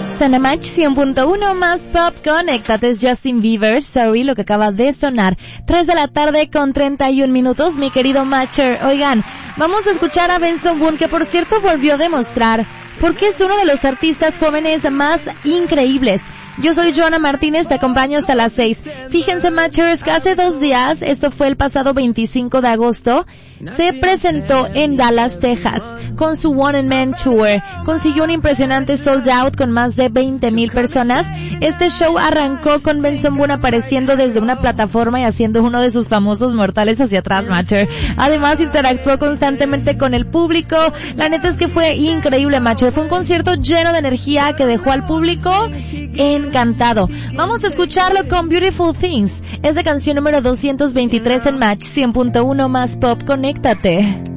Sonamach 100.1 más pop, conéctate, es Justin Bieber, Sorry, lo que acaba de sonar. 3 de la tarde con 31 minutos, mi querido Matcher. Oigan, vamos a escuchar a Benson Boone, que por cierto volvió a demostrar por qué es uno de los artistas jóvenes más increíbles. Yo soy Joana Martínez, te acompaño hasta las 6. Fíjense, Matchers, que hace 2 días, esto fue el pasado 25 de agosto, se presentó en Dallas, Texas, con su One Man Tour. Consiguió un impresionante sold out con más de 20,000 personas. Este show arrancó con Benson Boone apareciendo desde una plataforma y haciendo uno de sus famosos mortales hacia atrás, Matcher. Además, interactuó constantemente con el público. La neta es que fue increíble, Matcher. Fue un concierto lleno de energía que dejó al público encantado. Vamos a escucharlo con Beautiful Things. Es de canción número 223 en Match 100.1 más pop. Conéctate.